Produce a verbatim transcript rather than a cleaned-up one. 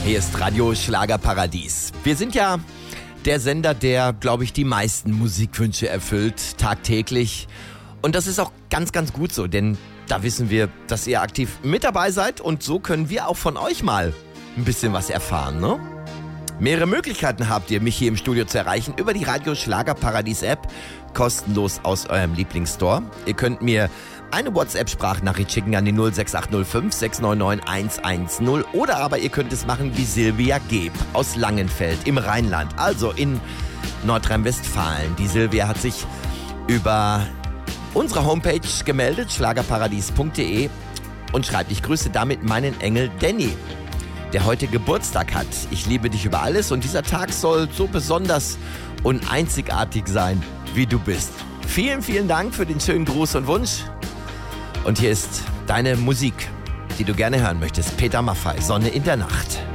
Hier ist Radio Schlagerparadies. Wir sind ja der Sender, der, glaube ich, die meisten Musikwünsche erfüllt, tagtäglich. Und das ist auch ganz, ganz gut so, denn da wissen wir, dass ihr aktiv mit dabei seid und so können wir auch von euch mal ein bisschen was erfahren, ne? Mehrere Möglichkeiten habt ihr, mich hier im Studio zu erreichen über die Radio Schlagerparadies App, kostenlos aus eurem Lieblingsstore. Ihr könnt mir eine WhatsApp-Sprachnachricht schicken an die null sechs acht null fünf sechs neun neun eins eins null oder aber ihr könnt es machen wie Silvia Geb aus Langenfeld im Rheinland, also in Nordrhein-Westfalen. Die Silvia hat sich über unsere Homepage gemeldet, schlagerparadies punkt de, und schreibt: Ich grüße damit meinen Engel Danny, der heute Geburtstag hat. Ich liebe dich über alles und dieser Tag soll so besonders und einzigartig sein, wie du bist. Vielen, vielen Dank für den schönen Gruß und Wunsch. Und hier ist deine Musik, die du gerne hören möchtest. Peter Maffay, Sonne in der Nacht.